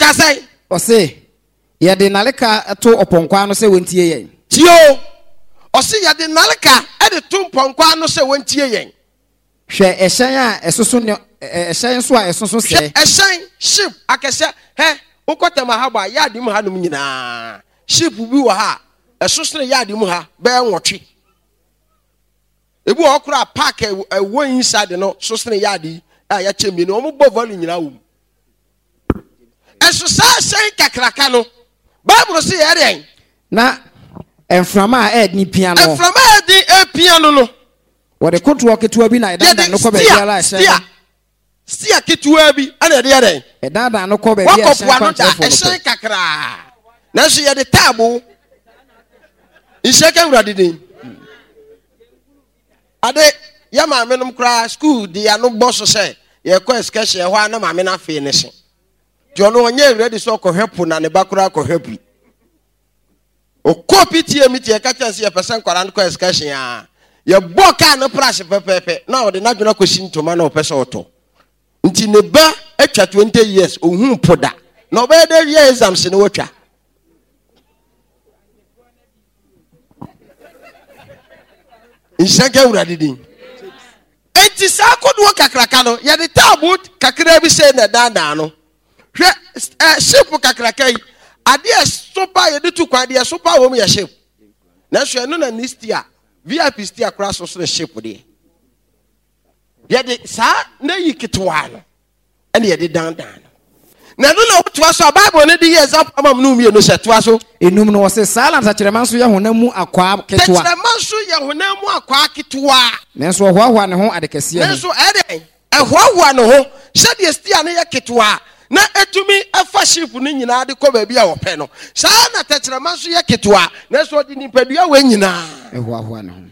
Okasai. Ose. Yade naleka to oponkwa no se wontie yen. Tio. Ose yade naleka e de to oponkwa no se wontie yen. Hwe ehyan a esoso ne ehyan so a esoso se. Ehyan ship akese he ukota mahaba yade mu hanum nyina. Ship bi wo ha esoso ne yade mu ha be nwotwe. Ebu okura park e wo inside no soso ne yade a ya chemi no mo bo volley nyina wo. Eso sa sei kakraka no Bible say ere na enframa a ed ni piano enframa edi e piano no wode koto ketua bi na edada no ko be biara ehye stia ketua bi ana ede ere edada no ko be biara ehye sei kakra na so ye de table isheke urade din ade ya ma menom kra school di ya no boss say ye ko excursion ho ana ma me na fe ne se Jono onye ready so ko hepu na ne bakura ko hepu. O copy tie mi tie ka chance ye person kwara ko excursion ya. Ye boka no price pepepe. Na o de na dwena ko shintoma na o pese oto. Nti ne ba atwa 20 years ohun poda. Na o be de year exams ne wotwa. Inshaka urade din. Enti sa kodo kakraka no ye de tabu kakra bi se na dada no. Ship kakrakai ade sopa ye de tu kwa de sopa wo me ya ship na so eno na nistia VIP stia cross so the ship de ye de sa na yikitwa no ene ye de dan na no na otwa so Bible ne de example amam no mi no se toa so enum no wose silence akirema so ye honamu akwa ketwa akirema so ye honamu akwa ketwa nenso hoahoa ne ho adekese ye nenso ede hoahoa ne ho se de stia ne ye ketwa na etumi afa ship ni nyina de ko ba bia wo pe no sa na techrema so ye ketwa na so di nipadua we nyina ehoahoa ne ho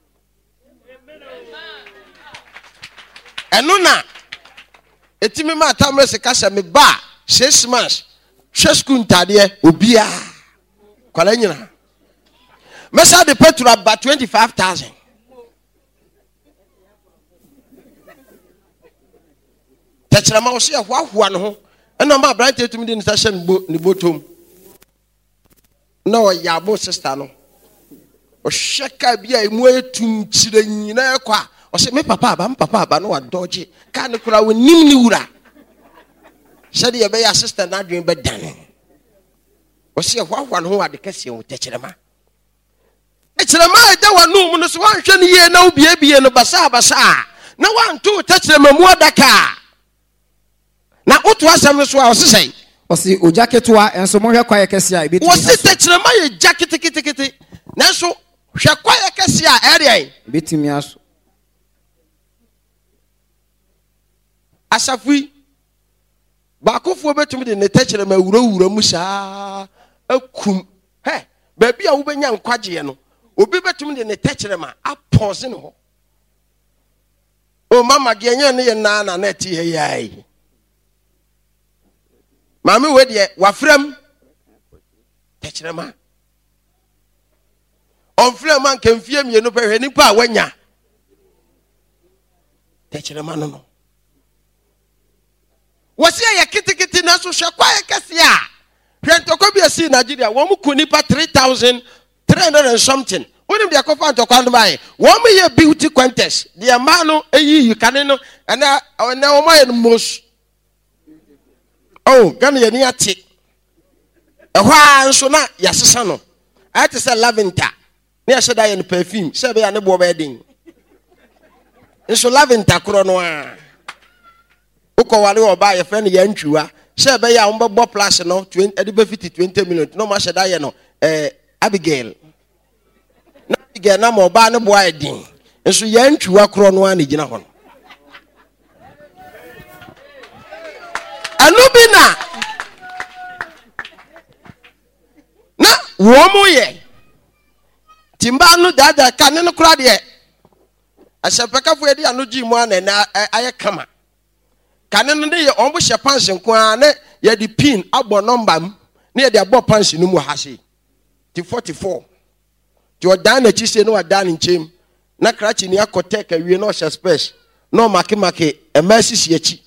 eno na etimi ma tamre ka sha me ba 6 months hwe school ntade obia kwala nyina mesa de petrol about 25,000 techrema wo so ye hoahoa ne ho eno ma bright etumi di nsa hye ni botom na o yabo sister no o sheka bia emu etum chire nyina ekwa o se me papa aba no wa dodge ka ne kura wonim ni wura shede ye be ya sister na adwen be dan o se hwahwa no ho ade kase o techirema eda wanu mu no so wan hwe ne ye na obiebie no basa na wan to techirema mu adaka na otu asem so a osesai osi ojaketwa enso mo hwe kwaye kese a ebetumi osi techirema ye jaketekete na so hwe kwaye kese a ere ebetumi aso asafui bakofo betumi de ne techirema wura mu saa akum he ba bia wo benya nkwaje no obi betumi de ne techirema apose ne ho o mama genye ne ye na eti he yai mama we de wafram techirema onfram an kamfie mienu pehwe nipa wanya techirema no wasi ya kitikiti na so hwekwa ya kase a hwentoko bi asi Nigeria wo mu kunipa 3,300 and something wonim de akofa ntokwa ndo mai wo mu ye beauty contest de ma no eyi yukane no na wo mai no mos oh gana ye ni ate ehwa nso na ya sesa no ate se lavender ne ya sheda ye no perfume se be ya ne bo be din nso lavender kro no a uko wale oba ye friend ya ntwiwa se be ya mbebo plus no 20 edibe 20 million no ma sheda ye no Abigail na mo ba ne boa edin nso ya ntwiwa kro no a ne gina ho anubina na wo mu ye timba no dada kan no kra de asepekafo edi anoji mu ana aye kama kane no ye ombo hye pansion ko ane ye di pin abo number m ne ye di abo pansion no mu ha se ti 44 ti o dan na chi se no wa dan nchem na krachi ni akotek awie no hye space no make e masisi achi